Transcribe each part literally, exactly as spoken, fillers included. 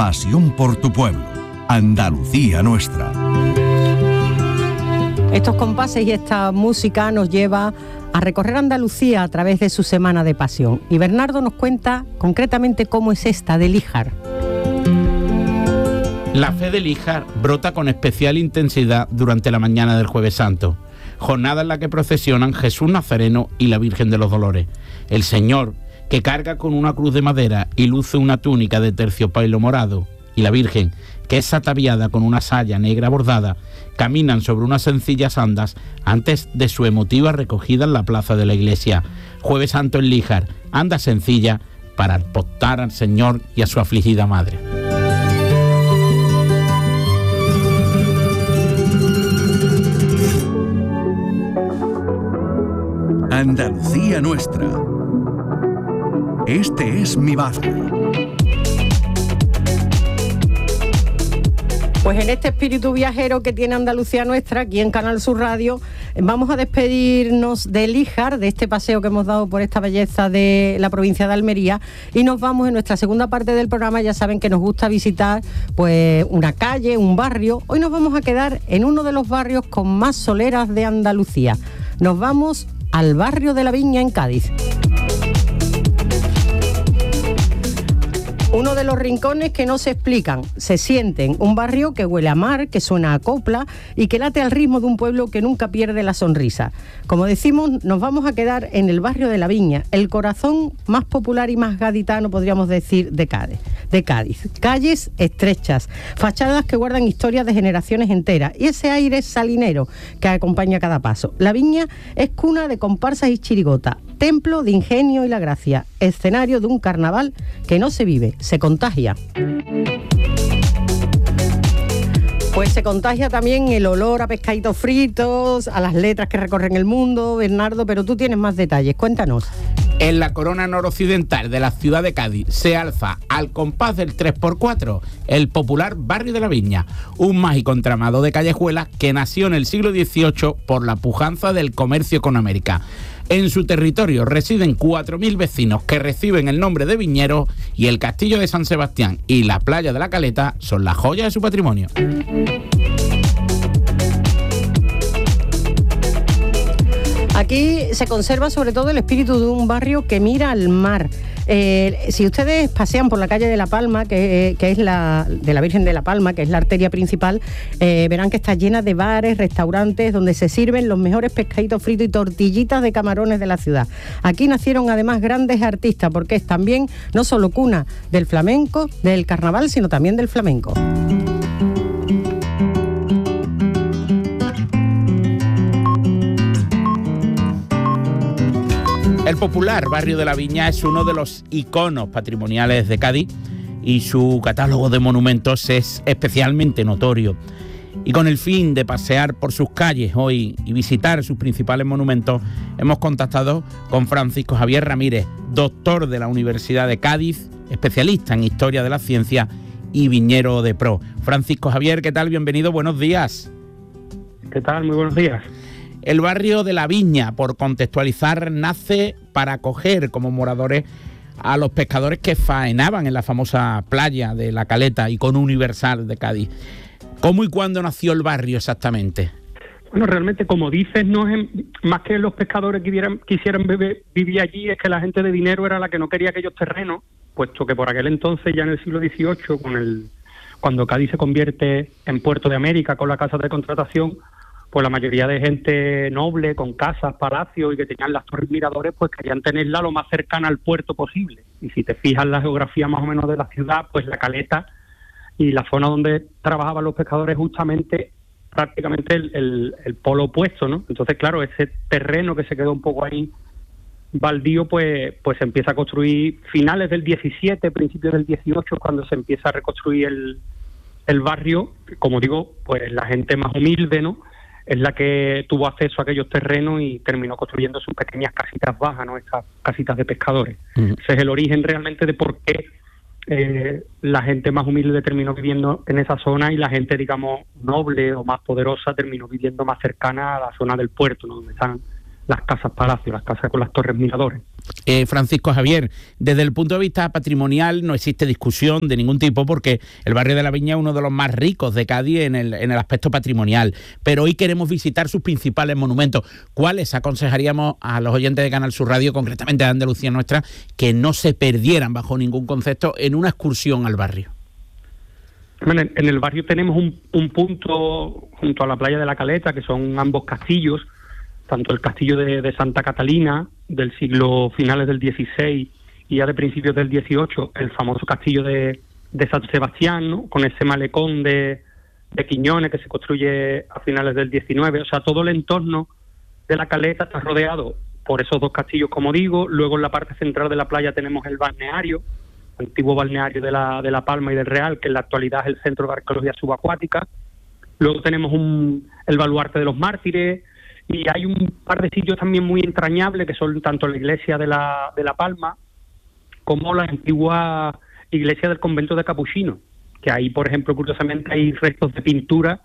Pasión por tu pueblo. Andalucía nuestra. Estos compases y esta música nos lleva a recorrer Andalucía a través de su Semana de Pasión. Y Bernardo nos cuenta concretamente cómo es esta de Líjar. La fe de Líjar brota con especial intensidad durante la mañana del Jueves Santo, jornada en la que procesionan Jesús Nazareno y la Virgen de los Dolores. El Señor, que carga con una cruz de madera y luce una túnica de terciopelo morado, y la Virgen, que es ataviada con una saya negra bordada, caminan sobre unas sencillas andas antes de su emotiva recogida en la plaza de la iglesia. Jueves Santo en Líjar, anda sencilla para apostar al Señor y a su afligida madre. Andalucía nuestra. Este es mi barrio. Pues en este espíritu viajero que tiene Andalucía nuestra, aquí en Canal Sur Radio, vamos a despedirnos de Líjar, de este paseo que hemos dado por esta belleza de la provincia de Almería, y nos vamos en nuestra segunda parte del programa. Ya saben que nos gusta visitar pues una calle, un barrio. Hoy nos vamos a quedar en uno de los barrios con más soleras de Andalucía. Nos vamos al barrio de la Viña en Cádiz. Uno de los rincones que no se explican, se sienten. Un barrio que huele a mar, que suena a copla y que late al ritmo de un pueblo que nunca pierde la sonrisa. Como decimos, nos vamos a quedar en el barrio de la Viña, el corazón más popular y más gaditano, podríamos decir, de Cádiz. De Cádiz. Calles estrechas, fachadas que guardan historias de generaciones enteras y ese aire salinero que acompaña cada paso. La Viña es cuna de comparsas y chirigota, templo de ingenio y la gracia, escenario de un carnaval que no se vive, se contagia. Pues se contagia también el olor a pescaditos fritos, a las letras que recorren el mundo, Bernardo, pero tú tienes más detalles, cuéntanos. En la corona noroccidental de la ciudad de Cádiz se alza al compás del tres por cuatro el popular barrio de la Viña, un mágico entramado de callejuelas que nació en el siglo dieciocho por la pujanza del comercio con América. En su territorio residen cuatro mil vecinos que reciben el nombre de viñeros y el castillo de San Sebastián y la playa de la Caleta son la joya de su patrimonio. Aquí se conserva sobre todo el espíritu de un barrio que mira al mar. Eh, si ustedes pasean por la calle de La Palma, que, que es la de la Virgen de La Palma, que es la arteria principal, eh, verán que está llena de bares, restaurantes, donde se sirven los mejores pescaditos fritos y tortillitas de camarones de la ciudad. Aquí nacieron además grandes artistas, porque es también no solo cuna del flamenco, del carnaval, sino también del flamenco. El popular barrio de la Viña es uno de los iconos patrimoniales de Cádiz y su catálogo de monumentos es especialmente notorio. Y con el fin de pasear por sus calles hoy y visitar sus principales monumentos, hemos contactado con Francisco Javier Ramírez, doctor de la Universidad de Cádiz, especialista en Historia de la Ciencia y viñero de pro. Francisco Javier, ¿qué tal? Bienvenido, buenos días. ¿Qué tal? Muy buenos días. El barrio de la Viña, por contextualizar, nace para acoger como moradores a los pescadores que faenaban en la famosa playa de La Caleta, icono universal de Cádiz. ¿Cómo y cuándo nació el barrio exactamente? Bueno, realmente, como dices, no es más que los pescadores quisieran, quisieran beber, vivir allí, es que la gente de dinero era la que no quería aquellos terrenos, puesto que por aquel entonces, ya en el siglo dieciocho, con el, cuando Cádiz se convierte en puerto de América con la casa de contratación, pues la mayoría de gente noble, con casas, palacios y que tenían las torres miradores, pues querían tenerla lo más cercana al puerto posible. Y si te fijas en la geografía más o menos de la ciudad, pues La Caleta y la zona donde trabajaban los pescadores justamente prácticamente el, el, el polo opuesto, ¿no? Entonces, claro, ese terreno que se quedó un poco ahí baldío, pues, pues se empieza a construir finales del diecisiete, principios del dieciocho, cuando se empieza a reconstruir el, el barrio. Como digo, pues la gente más humilde, ¿no?, es la que tuvo acceso a aquellos terrenos y terminó construyendo sus pequeñas casitas bajas, ¿no?, estas casitas de pescadores. Uh-huh. Ese es el origen realmente de por qué eh, la gente más humilde terminó viviendo en esa zona y la gente, digamos, noble o más poderosa terminó viviendo más cercana a la zona del puerto, ¿no?, donde están las casas palacios, las casas con las torres miradores. Eh, Francisco Javier, desde el punto de vista patrimonial no existe discusión de ningún tipo porque el barrio de la Viña es uno de los más ricos de Cádiz en el, en el aspecto patrimonial, pero hoy queremos visitar sus principales monumentos. ¿Cuáles aconsejaríamos a los oyentes de Canal Sur Radio, concretamente de Andalucía Nuestra, que no se perdieran bajo ningún concepto en una excursión al barrio? Bueno, en el barrio tenemos un, un punto junto a la playa de la Caleta, que son ambos castillos, tanto el castillo de, de Santa Catalina, del siglo finales del dieciséis y ya de principios del dieciocho, el famoso castillo de, de San Sebastián, ¿no?, con ese malecón de, de Quiñones que se construye a finales del diecinueve. O sea, todo el entorno de la Caleta está rodeado por esos dos castillos, como digo. Luego en la parte central de la playa tenemos el balneario, antiguo balneario de la, de la Palma y del Real, que en la actualidad es el Centro de Arqueología Subacuática. Luego tenemos un, el Baluarte de los Mártires, y hay un par de sitios también muy entrañables, que son tanto la iglesia de la, de la Palma como la antigua iglesia del convento de Capuchinos, que ahí, por ejemplo, curiosamente hay restos de pintura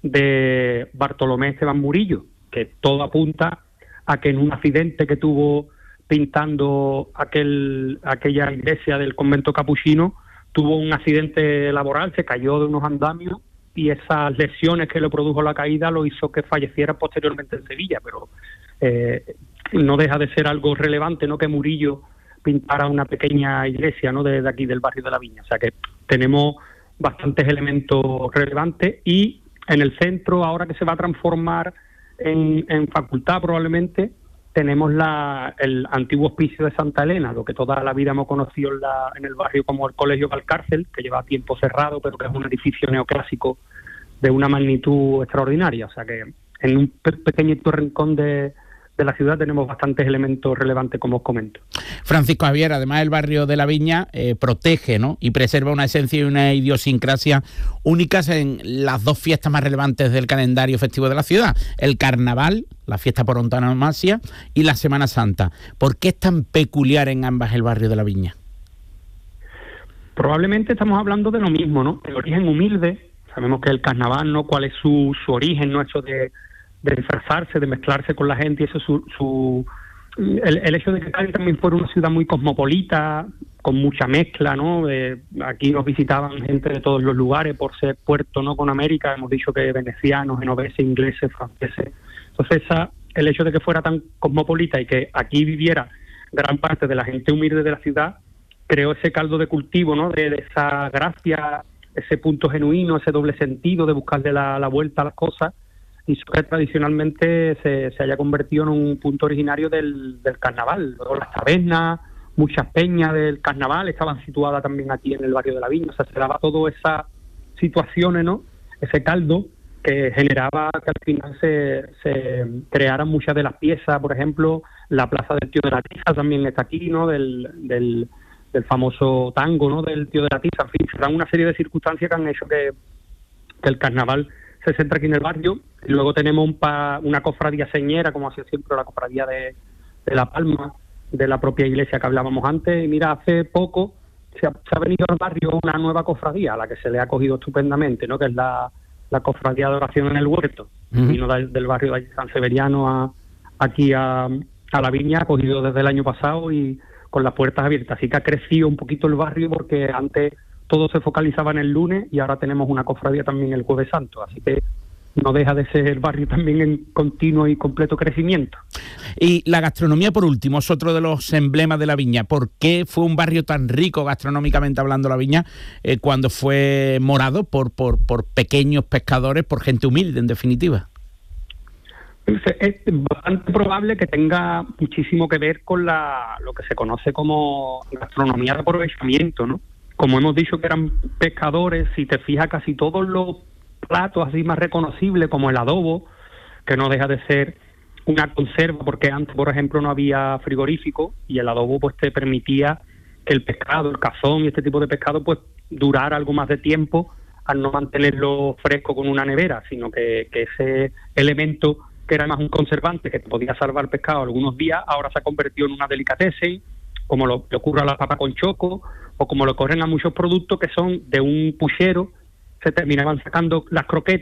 de Bartolomé Esteban Murillo, que todo apunta a que en un accidente que tuvo pintando aquel aquella iglesia del convento capuchino, tuvo un accidente laboral, se cayó de unos andamios y esas lesiones que le produjo la caída lo hizo que falleciera posteriormente en Sevilla, pero eh, no deja de ser algo relevante, ¿no?, que Murillo pintara una pequeña iglesia, ¿no?, de, de aquí del barrio de la Viña. O sea que tenemos bastantes elementos relevantes, y en el centro, ahora que se va a transformar en, en facultad probablemente, tenemos la, el antiguo hospicio de Santa Elena, lo que toda la vida hemos conocido en, la, en el barrio como el Colegio Valcárcel, que lleva tiempo cerrado, pero que es un edificio neoclásico de una magnitud extraordinaria. O sea que en un pe- pequeñito rincón de, de la ciudad tenemos bastantes elementos relevantes, como os comento. Francisco Javier, además el barrio de la Viña eh, protege, ¿no?, y preserva una esencia y una idiosincrasia únicas en las dos fiestas más relevantes del calendario festivo de la ciudad: el Carnaval, la fiesta por antonomasia, y la Semana Santa. ¿Por qué es tan peculiar en ambas el barrio de la Viña? Probablemente estamos hablando de lo mismo, ¿no? El origen humilde. Sabemos que el carnaval, ¿no?, cuál es su, su origen, ¿no?, eso de, de disfrazarse, de mezclarse con la gente, y eso su, su el, el hecho de que Cádiz también fuera una ciudad muy cosmopolita, con mucha mezcla, ¿no? Eh, aquí nos visitaban gente de todos los lugares por ser puerto, ¿no?, con América. Hemos dicho que venecianos, genoveses, ingleses, franceses. Entonces esa, el hecho de que fuera tan cosmopolita y que aquí viviera gran parte de la gente humilde de la ciudad, creó ese caldo de cultivo, ¿no?, de, de esa gracia, ese punto genuino, ese doble sentido de buscarle la, la vuelta a las cosas, y eso que tradicionalmente se, se haya convertido en un punto originario del, del carnaval. Luego las tabernas, muchas peñas del carnaval estaban situadas también aquí en el barrio de la Viña. O sea, se daba todas esas situaciones, ¿no?, ese caldo que generaba que al final se, se crearan muchas de las piezas. Por ejemplo, la plaza del Tío de la Tiza también está aquí, ¿no?, del, del, del famoso tango, ¿no?, del Tío de la Tiza. En fin, se dan una serie de circunstancias que han hecho que, que el carnaval se centra aquí en el barrio. Y luego tenemos un pa, una cofradía señera, como hacía siempre la cofradía de, de La Palma, de la propia iglesia que hablábamos antes. Y mira, hace poco se ha, se ha venido al barrio una nueva cofradía, a la que se le ha acogido estupendamente, ¿no?, que es la, la cofradía de oración en el huerto. Uh-huh. Vino del, del barrio de San Severiano a, aquí a, a la Viña, acogido desde el año pasado y con las puertas abiertas. Así que ha crecido un poquito el barrio, porque antes todo se focalizaba en el lunes y ahora tenemos una cofradía también el Jueves Santo. Así que no deja de ser el barrio también en continuo y completo crecimiento. Y la gastronomía, por último, es otro de los emblemas de la Viña. ¿Por qué fue un barrio tan rico gastronómicamente hablando la Viña eh, cuando fue morado por, por, por pequeños pescadores, por gente humilde, en definitiva? Es bastante probable que tenga muchísimo que ver con la lo que se conoce como gastronomía de aprovechamiento, ¿no? Como hemos dicho que eran pescadores, si te fijas, casi todos los platos así más reconocibles, como el adobo, que no deja de ser una conserva, porque antes, por ejemplo, no había frigorífico, y el adobo pues te permitía que el pescado, el cazón y este tipo de pescado pues durara algo más de tiempo, al no mantenerlo fresco con una nevera, sino que, que ese elemento que era más un conservante que te podía salvar el pescado algunos días, ahora se ha convertido en una delicatessen, como lo, le ocurre a la papa con choco, o como lo ocurren a muchos productos que son de un puchero, se terminaban sacando las croquetas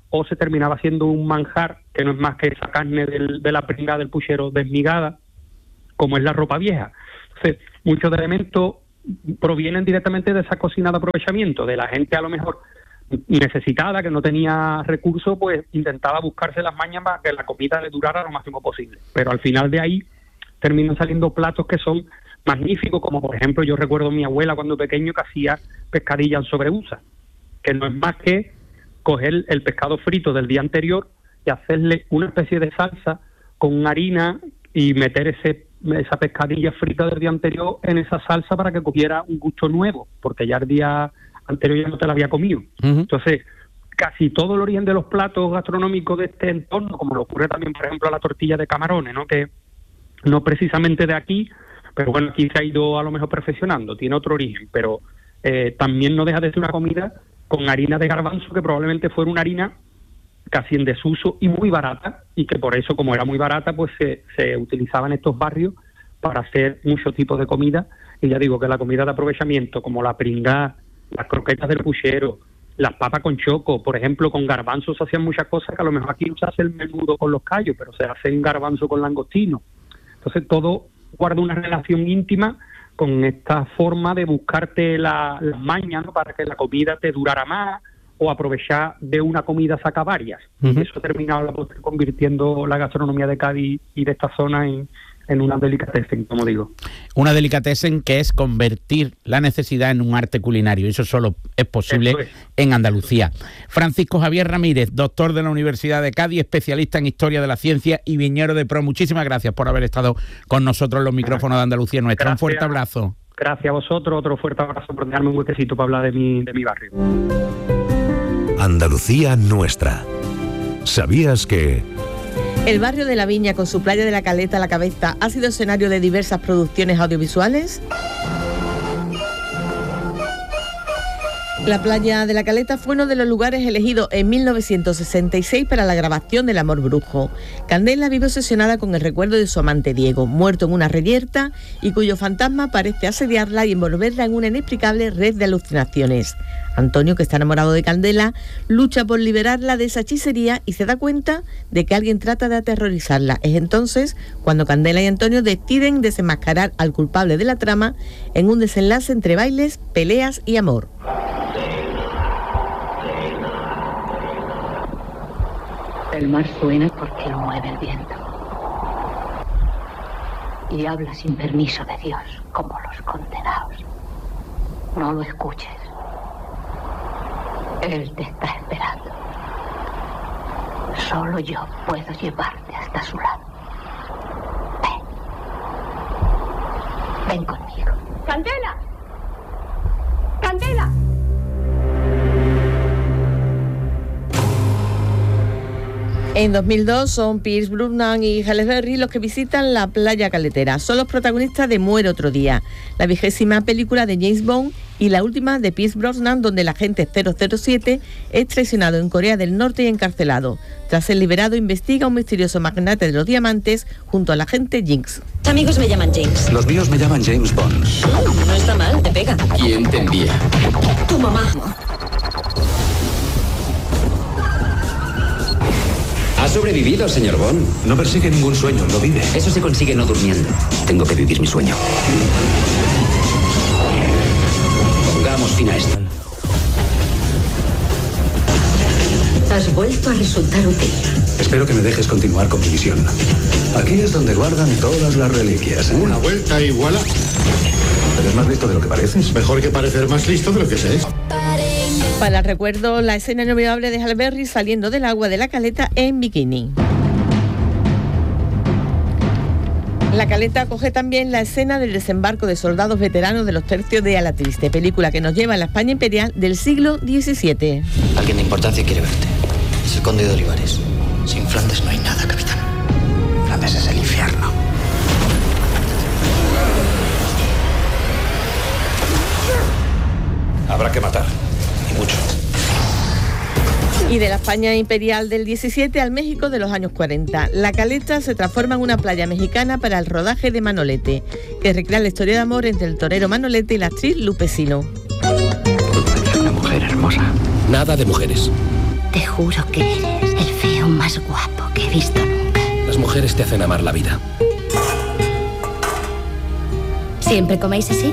o se terminaba haciendo un manjar, que no es más que esa carne del, de la pringada del puchero desmigada, como es la ropa vieja. Entonces, muchos elementos provienen directamente de esa cocina de aprovechamiento, de la gente a lo mejor necesitada, que no tenía recursos, pues intentaba buscarse las mañas para que la comida le durara lo máximo posible. Pero al final de ahí terminan saliendo platos que son magníficos, como por ejemplo yo recuerdo a mi abuela cuando pequeño que hacía pescadilla en sobreusa, que no es más que coger el pescado frito del día anterior y hacerle una especie de salsa con harina y meter ese esa pescadilla frita del día anterior en esa salsa para que cogiera un gusto nuevo, porque ya el día anterior ya no te la había comido. Uh-huh. Entonces, casi todo el origen de los platos gastronómicos de este entorno, como lo ocurre también, por ejemplo, a la tortilla de camarones, ¿no? Que no precisamente de aquí, pero bueno, aquí se ha ido a lo mejor perfeccionando, tiene otro origen, pero eh, también no deja de ser una comida con harina de garbanzo, que probablemente fuera una harina casi en desuso y muy barata, y que por eso, como era muy barata, pues se, se utilizaba en estos barrios para hacer muchos tipos de comida. Y ya digo que la comida de aprovechamiento, como la pringá, las croquetas del puchero, las papas con choco, por ejemplo, con garbanzos se hacían muchas cosas que a lo mejor aquí no se hace el menudo con los callos, pero se hace un garbanzo con langostino. Entonces todo guarda una relación íntima con esta forma de buscarte la, las mañas, ¿no? Para que la comida te durara más, o aprovechar de una comida saca varias. Uh-huh. Eso ha terminado la postre convirtiendo la gastronomía de Cádiz y de esta zona en, en una delicatessen, como digo. Una delicatessen que es convertir la necesidad en un arte culinario. Eso solo es posible es. en Andalucía. Francisco Javier Ramírez, doctor de la Universidad de Cádiz, especialista en Historia de la Ciencia y viñero de pro. Muchísimas gracias por haber estado con nosotros en los micrófonos de Andalucía Nuestra. Gracias. Un fuerte abrazo. Gracias a vosotros. Otro fuerte abrazo por darme un huequecito para hablar de mi, de mi barrio. Andalucía Nuestra. ¿Sabías que...? El barrio de la Viña, con su playa de la Caleta a la cabeza, ha sido escenario de diversas producciones audiovisuales. La playa de la Caleta fue uno de los lugares elegidos en mil novecientos sesenta y seis para la grabación del Amor Brujo. Candela vive obsesionada con el recuerdo de su amante Diego, muerto en una reyerta y cuyo fantasma parece asediarla y envolverla en una inexplicable red de alucinaciones. Antonio, que está enamorado de Candela, lucha por liberarla de esa hechicería y se da cuenta de que alguien trata de aterrorizarla. Es entonces cuando Candela y Antonio deciden desenmascarar al culpable de la trama en un desenlace entre bailes, peleas y amor. El mar suena porque lo mueve el viento. Y habla sin permiso de Dios, como los condenados. No lo escuches. Él te está esperando. Solo yo puedo llevarte hasta su lado. Ven. Ven conmigo. ¡Candela! ¡Candela! En dos mil dos son Pierce Brosnan y Halle Berry los que visitan la playa caletera. Son los protagonistas de Muere otro día, la vigésima película de James Bond y la última de Pierce Brosnan, donde el agente cero cero siete es traicionado en Corea del Norte y encarcelado. Tras ser liberado, investiga a un misterioso magnate de los diamantes junto al agente Jinx. Mis amigos me llaman James. Los míos me llaman James Bond. Oh, no está mal, te pega. ¿Quién te envía? Tu mamá. Ha sobrevivido, señor Bond. No persigue ningún sueño, lo vive. Eso se consigue no durmiendo. Tengo que vivir mi sueño. Pongamos fin a esto. Has vuelto a resultar útil. Espero que me dejes continuar con mi misión. Aquí es donde guardan todas las reliquias, ¿eh? Una vuelta y voilà. ¿Eres más listo de lo que pareces? Mejor que parecer más listo de lo que sé. Para el recuerdo, la escena inolvidable de Halle Berry saliendo del agua de la Caleta en bikini. La Caleta acoge también la escena del desembarco de soldados veteranos de los tercios de Ala Triste, película que nos lleva a la España imperial del siglo diecisiete. Alguien de importancia quiere verte. Es el conde de Olivares. Sin Flandes no hay nada, capitán. Flandes es el infierno. Habrá que matar. Y mucho. Y de la España imperial del diecisiete al México de los años cuarenta. La Caleta se transforma en una playa mexicana para el rodaje de Manolete, que recrea la historia de amor entre el torero Manolete y la actriz Lupe Sino. Una mujer hermosa. Nada de mujeres. Te juro que eres el feo más guapo que he visto nunca. Las mujeres te hacen amar la vida. ¿Siempre coméis así?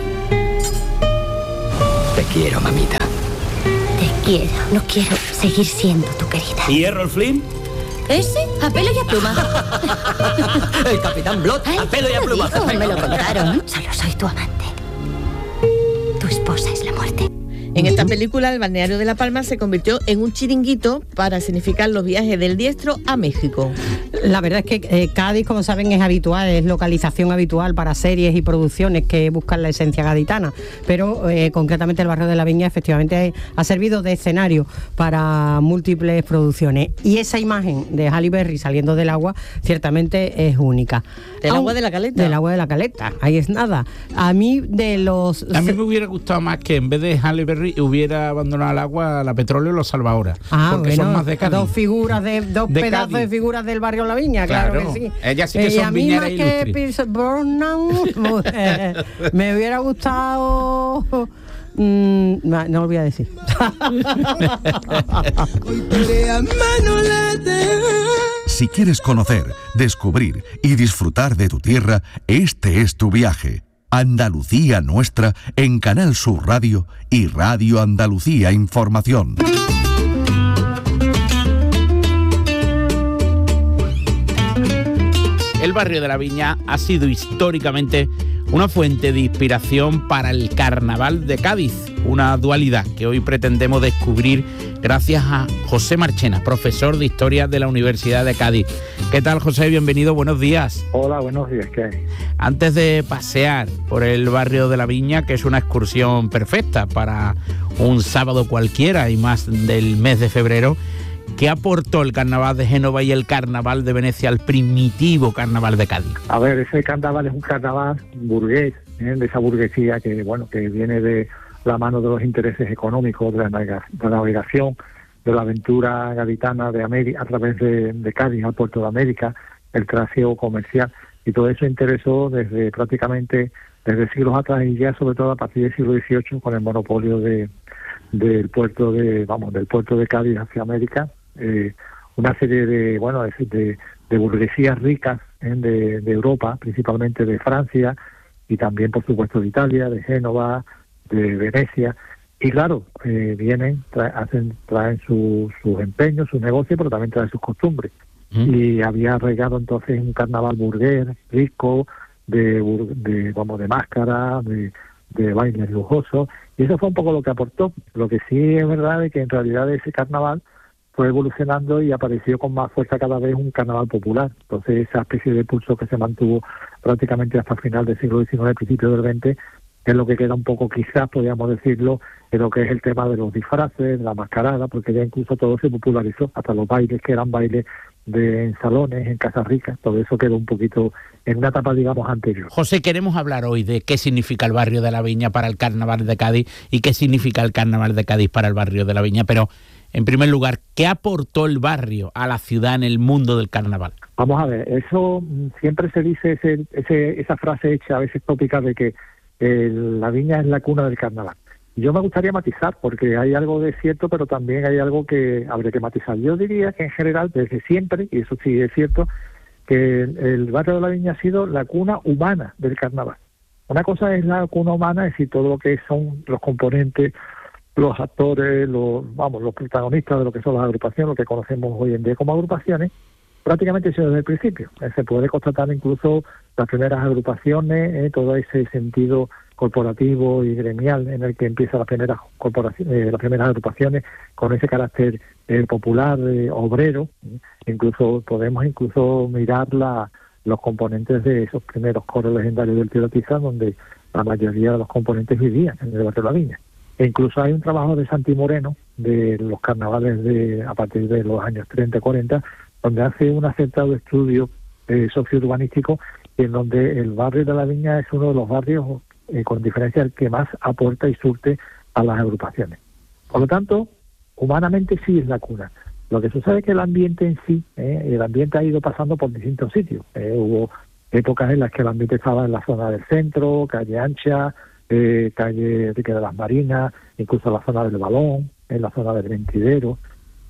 Te quiero, mamita. Te quiero. No quiero seguir siendo tu querida. ¿Y Errol Flynn? ¿Ese? A pelo y a pluma. El Capitán Blood, Ay, a pelo y a ¿quién lo pluma. dijo? Me lo contaron. Solo soy tu amante. Tu esposa es la muerte. En esta película, el balneario de La Palma se convirtió en un chiringuito para significar los viajes del diestro a México. La verdad es que eh, Cádiz, como saben, es habitual, es localización habitual para series y producciones que buscan la esencia gaditana, pero eh, concretamente el barrio de la Viña efectivamente ha servido de escenario para múltiples producciones, y esa imagen de Halle Berry saliendo del agua ciertamente es única. ¿Del Aun, agua de la Caleta? Del agua de la Caleta, ahí es nada. A mí de los... A mí me hubiera gustado más que en vez de Halle Berry hubiera abandonado al agua la Petróleo y los Salvadora. Ah, porque bueno, son más de Cádiz. dos figuras de dos De pedazos Cádiz. de figuras del barrio La Viña, claro, Claro. que sí. Ellas sí que Eh, son y a mí viñeras más que ilustres. Pierce Brosnan, eh, me hubiera gustado. mm, no, no lo voy a decir. Si quieres conocer, descubrir y disfrutar de tu tierra, este es tu viaje. Andalucía Nuestra en Canal Sur Radio y Radio Andalucía Información. El barrio de la Viña ha sido históricamente una fuente de inspiración para el Carnaval de Cádiz, una dualidad que hoy pretendemos descubrir gracias a José Marchena, profesor de Historia de la Universidad de Cádiz. ¿Qué tal, José? Bienvenido, buenos días. Hola, buenos días, ¿qué hay? Antes de pasear por el barrio de la Viña, que es una excursión perfecta para un sábado cualquiera y más del mes de febrero, ¿qué aportó el Carnaval de Génova y el Carnaval de Venecia al primitivo Carnaval de Cádiz? A ver, ese carnaval es un carnaval burgués, ¿eh? De esa burguesía que, bueno, que viene de la mano de los intereses económicos, de la, navega- de la navegación, de la aventura gaditana de América, a través de, de Cádiz al puerto de América, el trasiego comercial, y todo eso interesó desde prácticamente desde siglos atrás, y ya sobre todo a partir del siglo dieciocho con el monopolio de del puerto de vamos del puerto de Cádiz hacia América, eh, una serie de bueno de, de, de burguesías ricas, ¿eh? de, de Europa, principalmente de Francia y también por supuesto de Italia, de Génova, de Venecia, y claro, eh, vienen, tra- hacen, traen su, sus empeños, sus negocios, pero también traen sus costumbres. Mm. Y había arraigado entonces un carnaval burgués, rico, de, bur- de vamos de máscara, de, de bailes lujosos, y eso fue un poco lo que aportó. Lo que sí es verdad es que en realidad ese carnaval fue evolucionando y apareció con más fuerza cada vez un carnaval popular. Entonces esa especie de pulso que se mantuvo prácticamente hasta el final del siglo diecinueve, principio del veinte, es lo que queda un poco, quizás podríamos decirlo, en lo que es el tema de los disfraces, la mascarada, porque ya incluso todo se popularizó, hasta los bailes que eran bailes de en salones, en casas ricas, todo eso quedó un poquito en una etapa, digamos, anterior. José, queremos hablar hoy de qué significa el barrio de la Viña para el Carnaval de Cádiz y qué significa el Carnaval de Cádiz para el barrio de la Viña, pero en primer lugar, ¿qué aportó el barrio a la ciudad en el mundo del carnaval? Vamos a ver, eso siempre se dice, ese, ese, esa frase hecha a veces tópica de que eh, la Viña es la cuna del carnaval. Yo me gustaría matizar, porque hay algo de cierto, pero también hay algo que habría que matizar. Yo diría que en general, desde siempre, y eso sí es cierto, que el, el barrio de la Viña ha sido la cuna humana del carnaval. Una cosa es la cuna humana, es decir, todo lo que son los componentes, los actores, los vamos, los protagonistas de lo que son las agrupaciones, lo que conocemos hoy en día como agrupaciones, prácticamente eso desde el principio. Eh, se puede constatar incluso las primeras agrupaciones, eh, todo ese sentido corporativo y gremial en el que empiezan las primeras corporaciones, eh, las primeras agrupaciones con ese carácter eh, popular, eh, obrero. Incluso podemos incluso mirar la, los componentes de esos primeros coros legendarios del Tío Tiza, donde la mayoría de los componentes vivían en el barrio de la Viña. E incluso hay un trabajo de Santi Moreno de los carnavales de a partir de los años treinta cuarenta, donde hace un acertado estudio eh, sociourbanístico, en donde el barrio de la Viña es uno de los barrios eh, con diferencia el que más aporta y surte a las agrupaciones. Por lo tanto, humanamente sí es la cuna. Lo que sucede es que el ambiente en sí, eh, el ambiente ha ido pasando por distintos sitios. Eh, hubo épocas en las que el ambiente estaba en la zona del centro, calle Ancha, eh, calle Enrique de las Marinas, incluso en la zona del Balón, en la zona del Mentidero.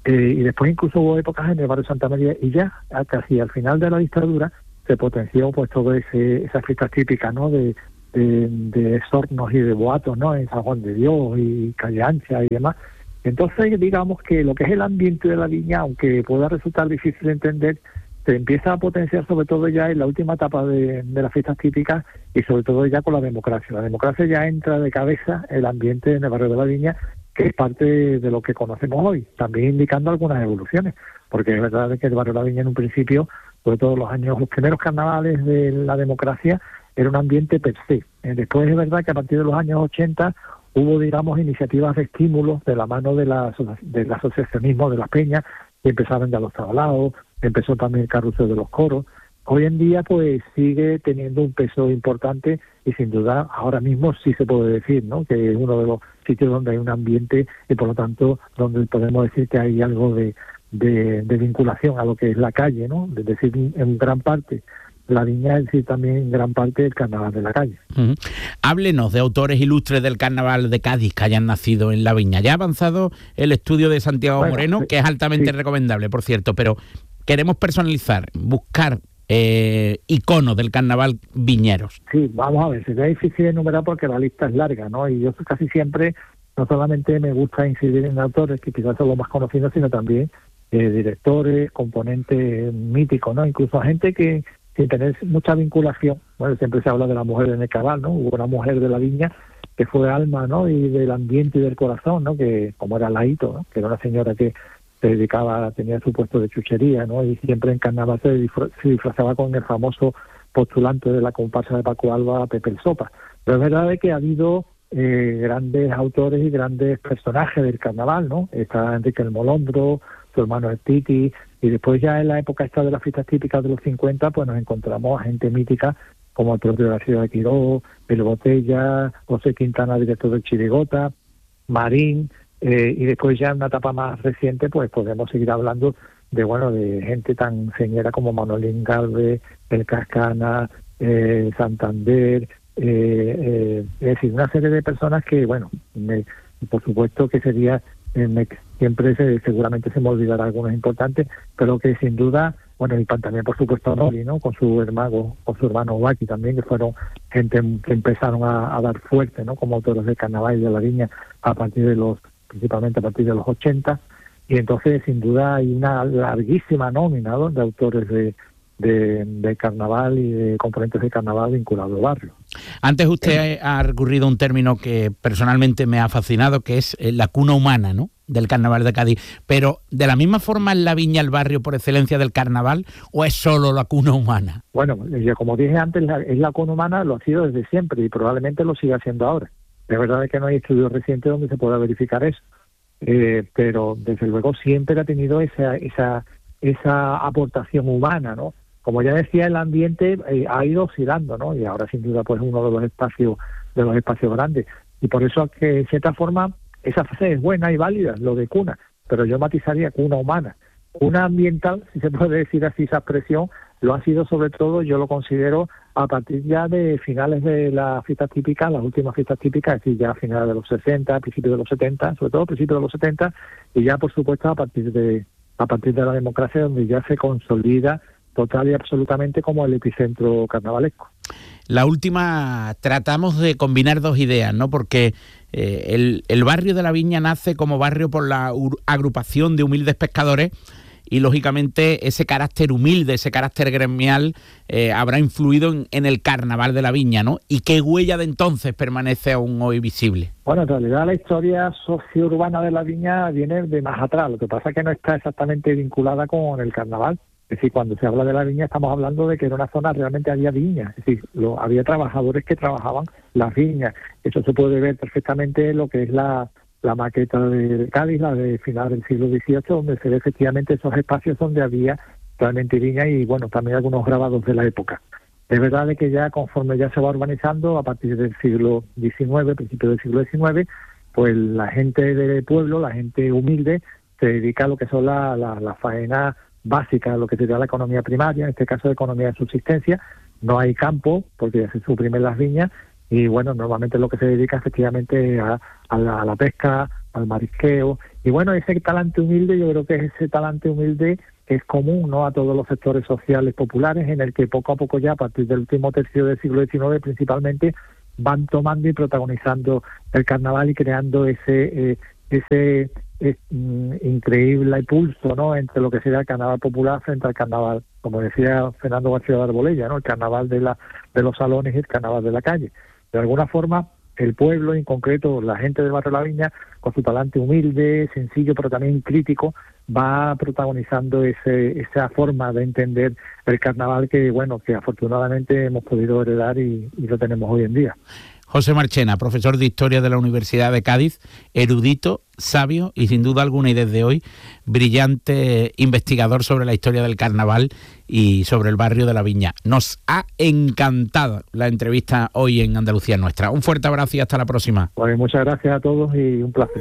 Eh, y después incluso hubo épocas en el barrio Santa María y ya casi al final de la dictadura se potenció pues todo ese esas fiestas típicas, ¿no? De, de, de sornos y de boatos, ¿no? En San Juan de Dios y Calle Ancha y demás. Entonces, digamos que lo que es el ambiente de la viña, aunque pueda resultar difícil de entender, se empieza a potenciar sobre todo ya en la última etapa de, de las fiestas típicas y sobre todo ya con la democracia. La democracia ya entra de cabeza el ambiente en el barrio de la Viña, que es parte de lo que conocemos hoy, también indicando algunas evoluciones, porque es verdad que el barrio de la Viña en un principio, sobre todo los años, los primeros carnavales de la democracia, era un ambiente per se. Después es verdad que a partir de los años ochenta hubo, digamos, iniciativas de estímulos de la mano de la, del asociacionismo de las peñas, que empezaron ya los tablaos, empezó también el carrusel de los coros. Hoy en día pues sigue teniendo un peso importante y sin duda ahora mismo sí se puede decir, ¿no?, que es uno de los sitios donde hay un ambiente y por lo tanto donde podemos decir que hay algo de, de, de vinculación a lo que es la calle, ¿no? Es decir, en gran parte la Viña, es decir, también en gran parte el carnaval de la calle. Uh-huh. Háblenos de autores ilustres del carnaval de Cádiz que hayan nacido en la Viña. Ya ha avanzado el estudio de Santiago bueno, Moreno, sí, que es altamente sí. recomendable, por cierto, pero queremos personalizar, buscar eh, iconos del carnaval viñeros. Sí, vamos a ver, sería difícil enumerar porque la lista es larga, ¿no? Y yo casi siempre, no solamente me gusta incidir en autores que quizás son los más conocidos, sino también eh, directores, componentes míticos, ¿no? Incluso gente que sin tener mucha vinculación. Bueno, siempre se habla de la mujer de Necaval, ¿no? Hubo una mujer de la Viña que fue alma, ¿no?, y del ambiente y del corazón, ¿no?, que como era Laito, ¿no?, que era una señora que se dedicaba, tenía su puesto de chuchería, ¿no?, y siempre en carnaval se, disfra- se disfrazaba con el famoso postulante de la comparsa de Paco Alba, Pepe el Sopa. Pero es verdad que ha habido eh, grandes autores y grandes personajes del carnaval, ¿no? Está Enrique el Molondro, su hermano el Titi, y después ya en la época esta de las fiestas típicas de los cincuenta, pues nos encontramos a gente mítica como el propio García de Quiró, El Botella, José Quintana, director del Chirigota, Marín, eh, y después ya en una etapa más reciente, pues podemos seguir hablando de, bueno, de gente tan señera como Manolín Galvez, El Cascana, eh, Santander, eh, eh, es decir, una serie de personas que, bueno, me, por supuesto que sería... Eh, me, siempre se, seguramente se me olvidará algunos importantes, pero que sin duda, bueno, y también por supuesto Noli, ¿no?, con su hermano, con su hermano Waki también, que fueron gente que empezaron a, a dar fuerte, ¿no?, como autores del carnaval y de la Viña a partir de los, principalmente a partir de los ochenta, y entonces sin duda hay una larguísima nómina, ¿no?, de autores de De, de carnaval y de componentes de carnaval vinculados al barrio. Antes usted ha recurrido a un término que personalmente me ha fascinado, que es la cuna humana, ¿no?, del carnaval de Cádiz. Pero, ¿de la misma forma es la Viña el barrio por excelencia del carnaval o es solo la cuna humana? Bueno, yo como dije antes, la, es la cuna humana, lo ha sido desde siempre y probablemente lo siga haciendo ahora. De verdad es que no hay estudios recientes donde se pueda verificar eso. Eh, pero, desde luego, siempre ha tenido esa, esa, esa aportación humana, ¿no? Como ya decía, el ambiente eh, ha ido oscilando, ¿no? Y ahora sin duda pues uno de los espacios de los espacios grandes. Y por eso que de cierta forma esa fase es buena y válida, lo de cuna, pero yo matizaría cuna humana. Cuna ambiental, si se puede decir así esa expresión, lo ha sido sobre todo, yo lo considero a partir ya de finales de las fiestas típicas, las últimas fiestas típicas, es decir, ya a finales de los sesenta, principios de los setenta, sobre todo a principios de los setenta, y ya por supuesto a partir de a partir de la democracia, donde ya se consolida total y absolutamente como el epicentro carnavalesco. La última, tratamos de combinar dos ideas, ¿no? Porque eh, el, el barrio de la Viña nace como barrio por la ur- agrupación de humildes pescadores y, lógicamente, ese carácter humilde, ese carácter gremial eh, habrá influido en, en el carnaval de la Viña, ¿no? ¿Y qué huella de entonces permanece aún hoy visible? Bueno, en realidad la historia socio-urbana de la Viña viene de más atrás, lo que pasa es que no está exactamente vinculada con el carnaval. Es decir, cuando se habla de la Viña estamos hablando de que era una zona realmente había viñas, es decir, lo, había trabajadores que trabajaban las viñas. Eso se puede ver perfectamente en lo que es la, la maqueta de Cádiz, la de final del siglo dieciocho, donde se ve efectivamente esos espacios donde había realmente viñas y, bueno, también algunos grabados de la época. Es verdad de que ya conforme ya se va urbanizando, a partir del siglo diecinueve, principio del siglo diecinueve, pues la gente del pueblo, la gente humilde, se dedica a lo que son las la, la faenas básica, lo que sería la economía primaria, en este caso de economía de subsistencia. No hay campo porque ya se suprimen las viñas y bueno, normalmente lo que se dedica efectivamente a, a, la, a la pesca, al marisqueo Y bueno, ese talante humilde, yo creo que es ese talante humilde que es común, ¿no?, a todos los sectores sociales populares, en el que poco a poco ya, a partir del último tercio del siglo diecinueve principalmente, van tomando y protagonizando el carnaval y creando ese eh, ese eh, increíble impulso, ¿no?, entre lo que sería el carnaval popular frente al carnaval, como decía Fernando García de Arbolella, ¿no?, el carnaval de la de los salones y el carnaval de la calle. De alguna forma, el pueblo, en concreto la gente del barrio La Viña, con su talante humilde, sencillo, pero también crítico, va protagonizando ese, esa forma de entender el carnaval que, bueno, que afortunadamente hemos podido heredar y, y lo tenemos hoy en día. José Marchena, profesor de Historia de la Universidad de Cádiz, erudito, sabio y sin duda alguna, y desde hoy, brillante investigador sobre la historia del carnaval y sobre el barrio de La Viña. Nos ha encantado la entrevista hoy en Andalucía Nuestra. Un fuerte abrazo y hasta la próxima. Pues muchas gracias a todos y un placer.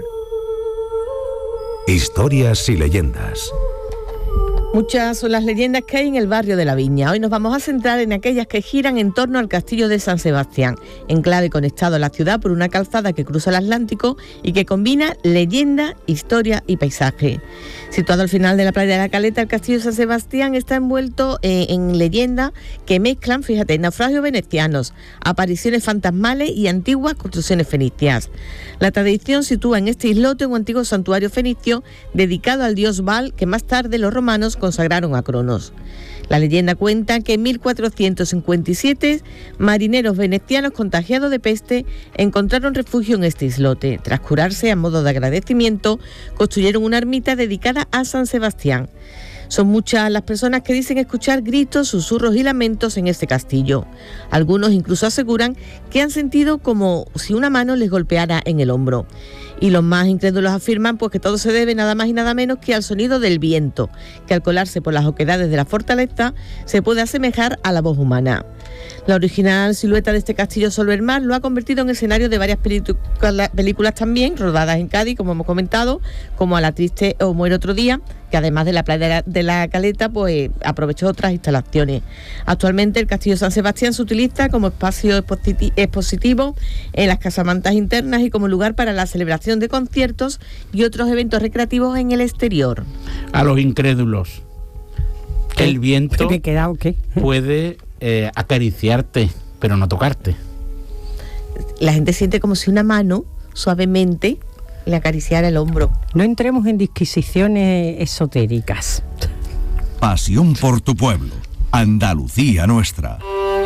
Historias y leyendas. Muchas son las leyendas que hay en el barrio de La Viña. Hoy nos vamos a centrar en aquellas que giran en torno al castillo de San Sebastián, enclave conectado a la ciudad por una calzada que cruza el Atlántico y que combina leyenda, historia y paisaje. Situado al final de la playa de la Caleta, el castillo de San Sebastián está envuelto eh, en leyendas que mezclan, fíjate, naufragios venecianos, apariciones fantasmales y antiguas construcciones fenicias. La tradición sitúa en este islote un antiguo santuario fenicio dedicado al dios Baal, que más tarde los romanos consagraron a Cronos. La leyenda cuenta que en mil cuatrocientos cincuenta y siete marineros venecianos contagiados de peste encontraron refugio en este islote. Tras curarse, a modo de agradecimiento, construyeron una ermita dedicada a San Sebastián. Son muchas las personas que dicen escuchar gritos, susurros y lamentos en este castillo. Algunos incluso aseguran que han sentido como si una mano les golpeara en el hombro. Y los más incrédulos afirman pues que todo se debe nada más y nada menos que al sonido del viento, que al colarse por las oquedades de la fortaleza se puede asemejar a la voz humana. La original silueta de este castillo sobre el mar lo ha convertido en escenario de varias películas también, rodadas en Cádiz, como hemos comentado, como A la triste o Muere otro día, que además de la playa de la Caleta, pues aprovechó otras instalaciones. Actualmente el Castillo San Sebastián se utiliza como espacio expositivo en las casamantas internas y como lugar para la celebración de conciertos y otros eventos recreativos en el exterior. A los incrédulos, el viento ¿Me he quedado, qué? puede eh, acariciarte, pero no tocarte. La gente siente como si una mano suavemente le acariciara el hombro. No entremos en disquisiciones esotéricas. Pasión por tu pueblo. Andalucía Nuestra.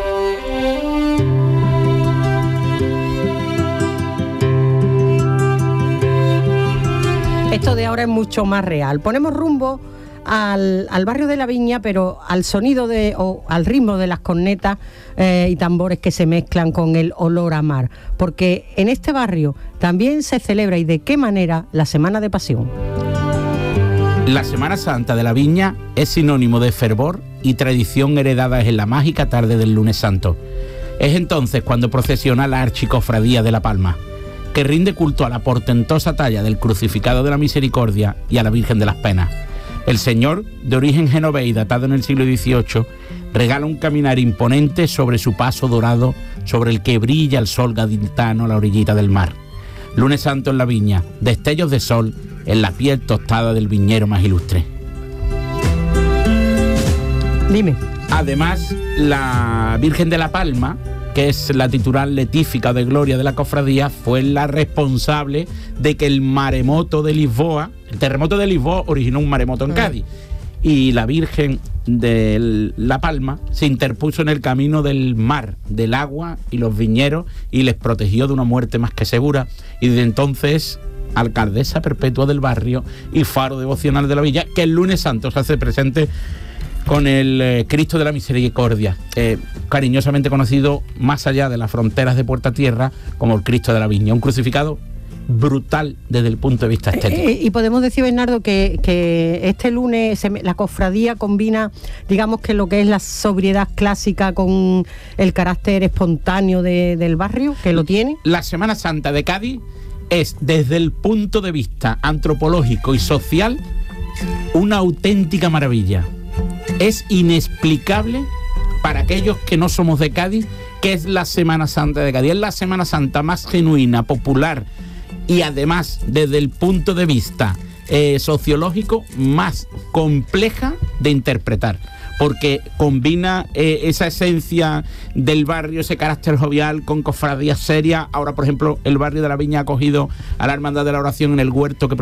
Esto de ahora es mucho más real. Ponemos rumbo al, al barrio de La Viña, pero al sonido de o al ritmo de las cornetas eh, y tambores que se mezclan con el olor a mar, porque en este barrio también se celebra, y de qué manera, la Semana de Pasión. La Semana Santa de La Viña es sinónimo de fervor y tradición heredadas en la mágica tarde del Lunes Santo. Es entonces cuando procesiona la Archicofradía de La Palma, que rinde culto a la portentosa talla del Crucificado de la Misericordia y a la Virgen de las Penas. El Señor, de origen genovés y datado en el siglo dieciocho, regala un caminar imponente sobre su paso dorado, sobre el que brilla el sol gaditano a la orillita del mar. Lunes Santo en La Viña, destellos de sol en la piel tostada del viñero más ilustre. Dime. Además, la Virgen de la Palma, que es la titular letífica de gloria de la cofradía, fue la responsable de que el maremoto de Lisboa, el terremoto de Lisboa originó un maremoto en Cádiz, y la Virgen de La Palma se interpuso en el camino del mar, del agua y los viñeros, y les protegió de una muerte más que segura, y desde entonces alcaldesa perpetua del barrio y faro devocional de La Villa, que el Lunes Santo se hace presente con el eh, Cristo de la Misericordia, eh, cariñosamente conocido más allá de las fronteras de Puerta Tierra como el Cristo de la Viña, un crucificado brutal desde el punto de vista estético. Eh, y podemos decir, Bernardo, que, que este lunes se, la cofradía combina, digamos, que lo que es la sobriedad clásica con el carácter espontáneo de, del barrio, que lo tiene. La Semana Santa de Cádiz es, desde el punto de vista antropológico y social, una auténtica maravilla. Es inexplicable para aquellos que no somos de Cádiz qué es la Semana Santa de Cádiz. Es la Semana Santa más genuina, popular y además desde el punto de vista eh, sociológico más compleja de interpretar, porque combina eh, esa esencia del barrio, ese carácter jovial con cofradías serias. Ahora, por ejemplo, el barrio de la Viña ha acogido a la Hermandad de la Oración en el huerto que